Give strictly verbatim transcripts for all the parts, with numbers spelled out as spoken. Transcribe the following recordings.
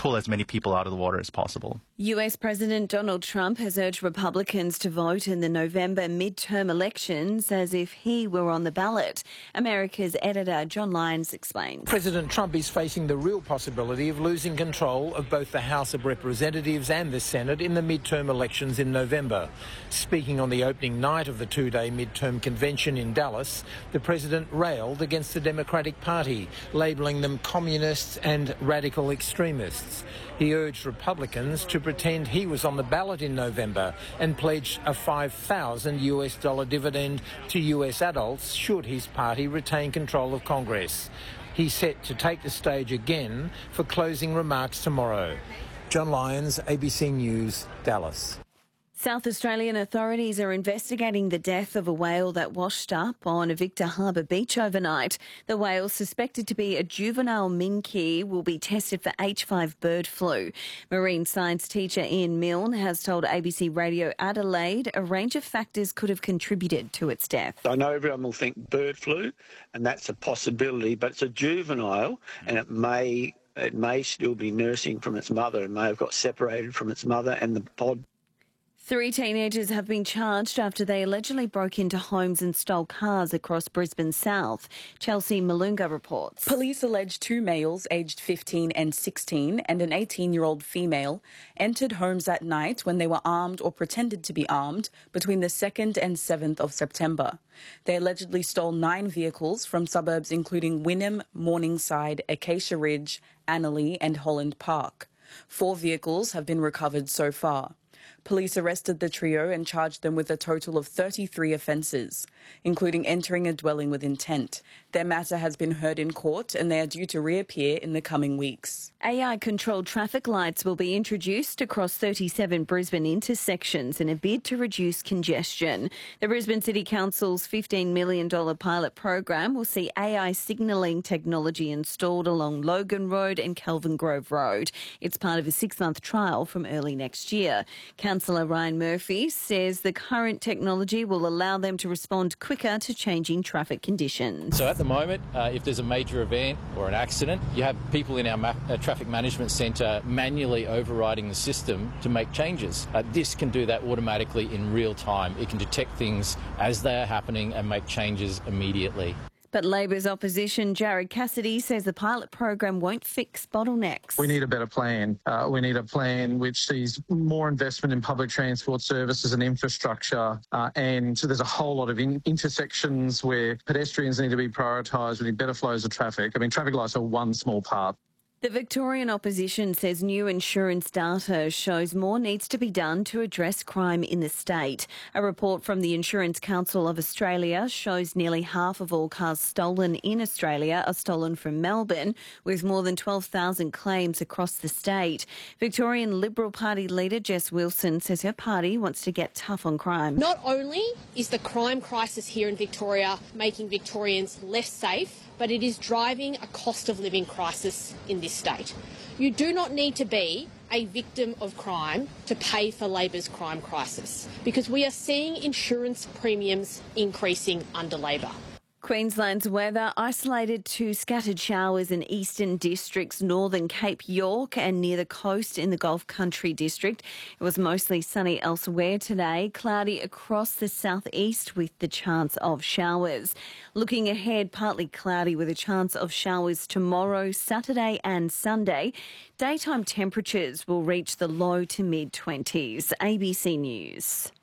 pull as many people out of the water as possible. U S President Donald Trump has urged Republicans to vote in the November midterm elections as if he were on the ballot. America's editor John Lyons explains. President Trump is facing the real possibility of losing control of both the House of Representatives and the Senate in the midterm elections in November. Speaking on the opening night of the two-day midterm convention in Dallas, the president railed against the Democratic Party, labelling them communists and radical extremists. He urged Republicans to pretend he was on the ballot in November and pledged a five thousand US dollar dividend to U S adults should his party retain control of Congress. He's set to take the stage again for closing remarks tomorrow. John Lyons, A B C News, Dallas. South Australian authorities are investigating the death of a whale that washed up on Victor Harbour Beach overnight. The whale, suspected to be a juvenile minke, will be tested for H five bird flu. Marine science teacher Ian Milne has told A B C Radio Adelaide a range of factors could have contributed to its death. I know everyone will think bird flu, and that's a possibility, but it's a juvenile, and it may it may still be nursing from its mother. It may have got separated from its mother and the pod. Three teenagers have been charged after they allegedly broke into homes and stole cars across Brisbane South. Chelsea Malunga reports. Police allege two males aged fifteen and sixteen and an eighteen-year-old female entered homes at night when they were armed or pretended to be armed between the second and seventh of September. They allegedly stole nine vehicles from suburbs including Wynnum, Morningside, Acacia Ridge, Annerley and Holland Park. Four vehicles have been recovered so far. Police arrested the trio and charged them with a total of thirty-three offences, including entering a dwelling with intent. Their matter has been heard in court and they are due to reappear in the coming weeks. A I-controlled traffic lights will be introduced across thirty-seven Brisbane intersections in a bid to reduce congestion. The Brisbane City Council's fifteen million dollars pilot program will see A I signalling technology installed along Logan Road and Kelvin Grove Road. It's part of a six-month trial from early next year. Councillor Ryan Murphy says the current technology will allow them to respond quicker to changing traffic conditions. So at the moment, uh, if there's a major event or an accident, you have people in our ma- uh, traffic management centre manually overriding the system to make changes. Uh, this can do that automatically in real time. It can detect things as they are happening and make changes immediately. But Labor's opposition, Jared Cassidy, says the pilot program won't fix bottlenecks. We need a better plan. Uh, we need a plan which sees more investment in public transport services and infrastructure. Uh, and so there's a whole lot of in- intersections where pedestrians need to be prioritised. We need better flows of traffic. I mean, traffic lights are one small part. The Victorian opposition says new insurance data shows more needs to be done to address crime in the state. A report from the Insurance Council of Australia shows nearly half of all cars stolen in Australia are stolen from Melbourne, with more than twelve thousand claims across the state. Victorian Liberal Party leader Jess Wilson says her party wants to get tough on crime. Not only is the crime crisis here in Victoria making Victorians less safe, but it is driving a cost of living crisis in this state. You do not need to be a victim of crime to pay for Labor's crime crisis, because we are seeing insurance premiums increasing under Labor. Queensland's weather isolated to scattered showers in eastern districts, northern Cape York and near the coast in the Gulf Country district. It was mostly sunny elsewhere today, cloudy across the southeast with the chance of showers. Looking ahead, partly cloudy with a chance of showers tomorrow, Saturday and Sunday. Daytime temperatures will reach the low to mid-twenties. A B C News.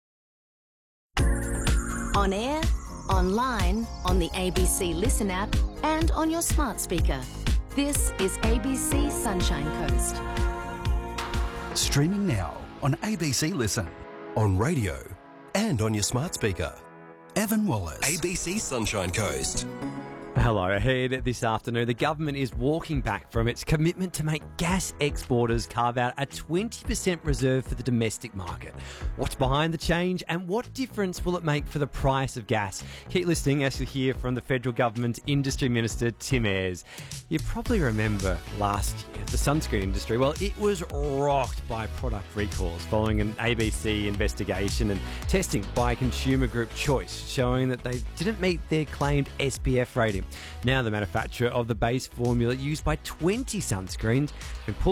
On air, online, on the A B C Listen app and on your smart speaker. This is A B C Sunshine Coast. Streaming now on A B C Listen, on radio and on your smart speaker. Evan Wallace. A B C Sunshine Coast. Hello. Ahead this afternoon, the government is walking back from its commitment to make gas exporters carve out a twenty percent reserve for the domestic market. What's behind the change and what difference will it make for the price of gas? Keep listening as you hear from the federal government Industry Minister Tim Ayres. You probably remember last year, the sunscreen industry, well, it was rocked by product recalls following an A B C investigation and testing by consumer group Choice, showing that they didn't meet their claimed S P F rating. Now the manufacturer of the base formula used by twenty sunscreens can pull